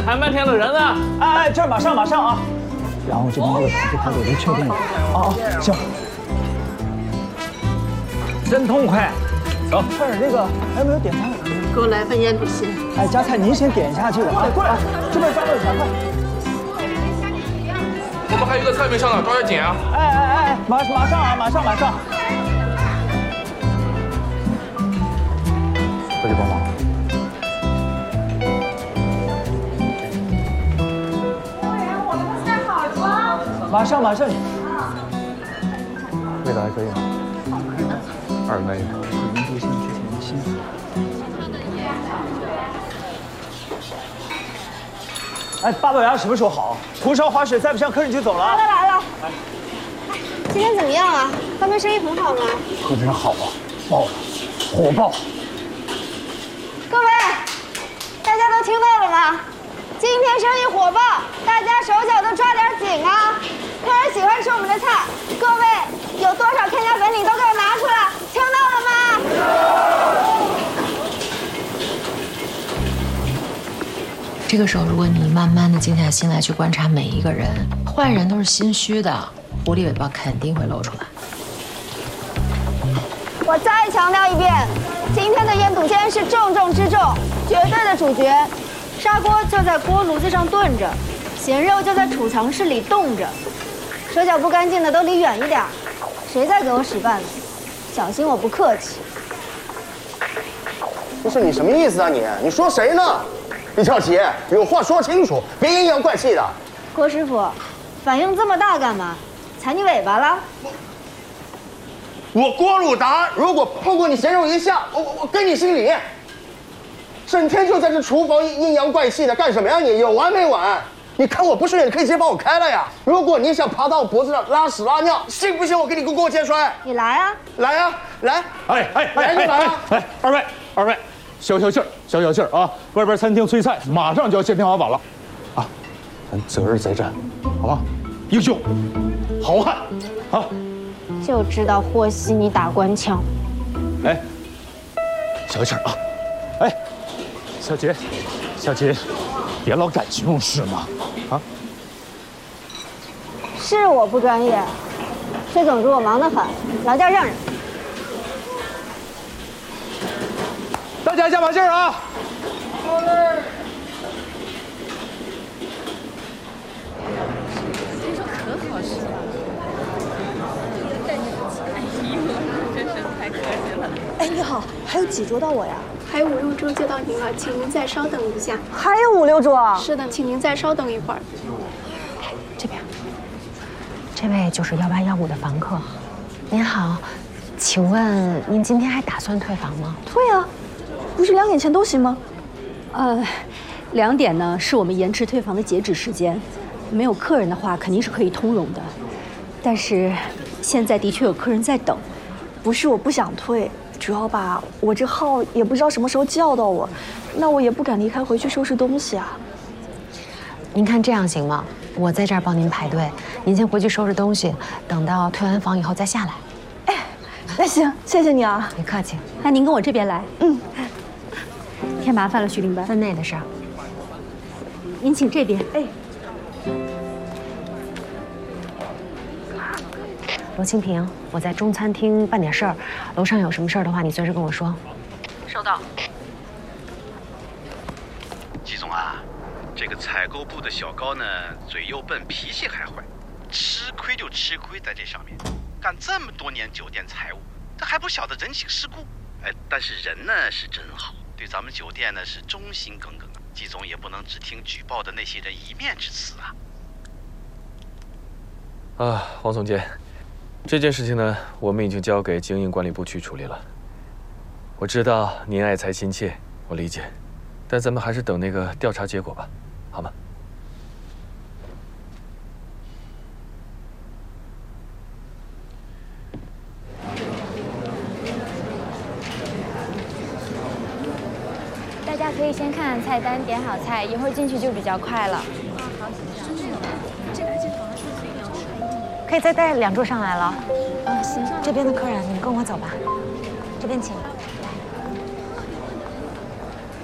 喊半天的人呢？ 哎，这儿马上啊！然后这边这个排队都确定了。哦，行，真痛快。走，快点，那个还有没有点餐？ 给我来份腌笃鲜。 哎，夹菜您先点一下这个啊，过来，这边抓着钱快。 我们还有一个菜没上呢，抓紧捡啊！ 哎，马上啊，马上。过去帮忙。 我们的菜好了。 马上。 味道还可以吗？20来元。 您就先去点心。哎，八宝鸭什么时候好？红烧滑水再不上，客人就走了。 来了。今天怎么样啊？外面生意很好吗？ 可真好啊，爆了，火爆！ 各位，大家都听到了吗？今天生意火爆，大家手脚都抓点紧啊！客人喜欢吃我们的菜，各位有多少看家本领都给我拿出来，听到了吗？ 这个时候，如果你慢慢的静下心来去观察每一个人，坏人都是心虚的，狐狸尾巴肯定会露出来。 我再强调一遍，今天的腌笃鲜是重中之重，绝对的主角。砂锅就在锅炉子上炖着，咸肉就在储藏室里冻着，手脚不干净的都离远一点。谁在给我使绊子？小心我不客气。 不是你什么意思啊你？你说谁呢？李少奇，有话说清楚，别阴阳怪气的。 郭师傅，反应这么大干嘛？踩你尾巴了？ 我郭鲁达如果碰过你咸肉一下，我跟你姓李。整天就在这厨房阴阳怪气的干什么呀你？有完没完？你看我不顺眼，你可以直接把我开了呀。如果你想爬到我脖子上拉屎拉尿，信不信我给你个过肩摔？ 你来啊！ 来啊！来！来就来啊！ 哎，二位，消气儿啊！外边餐厅催菜，马上就要见天花板了，啊，咱择日再战，好吧？英雄，好汉，啊！ 就知道和稀泥打官腔。 哎，消气儿啊！哎，小姐，别老感情用事嘛，啊！ 是我不专业，崔总主我忙得很，劳驾让人。 大家加把劲儿啊！ 可好吃了，带你的钱，哎呦，真是太客气了。 哎，你好，还有几桌到我呀？ 还有5、6桌就到您了，请您再稍等一下。 还有5、6桌？ 是的，请您再稍等一会儿。 这边，这位就是18、15的房客。您好，请问您今天还打算退房吗？ 退啊，不是2点前都行吗 ？2点呢是我们延迟退房的截止时间，没有客人的话肯定是可以通融的，但是现在的确有客人在等。 不是我不想退，主要吧，我这号也不知道什么时候叫到我，那我也不敢离开回去收拾东西啊。 您看这样行吗？我在这儿帮您排队，您先回去收拾东西，等到退完房以后再下来。 哎，那行，谢谢你啊。 别客气。 那您跟我这边来。添麻烦了，徐领班。 分内的事儿。 您请这边。 哎。 罗清平，我在中餐厅办点事儿，楼上有什么事儿的话，你随时跟我说。 收到。 季总啊，这个采购部的小高呢，嘴又笨，脾气还坏，吃亏就吃亏在这上面，干这么多年酒店财务，这还不晓得人情世故。哎，但是人呢是真好，对咱们酒店呢是忠心耿耿啊。季总也不能只听举报的那些人一面之词啊。 啊，王总监。这件事情呢，我们已经交给经营管理部去处理了。我知道您爱财心切，我理解，但咱们还是等那个调查结果吧，好吗？ 大家可以先看看菜单，点好菜，一会儿进去就比较快了。 可以再带2桌上来了。 行。 这边的客人，你们跟我走吧。这边请。